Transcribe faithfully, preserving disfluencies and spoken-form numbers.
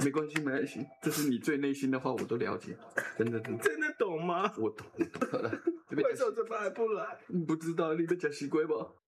没关系，没关系，这是你最内心的话，我都了解，真的真的。 真的懂吗？ 我懂，我懂了。 为什么这班还不来？ 你不知道你被讲习惯吧？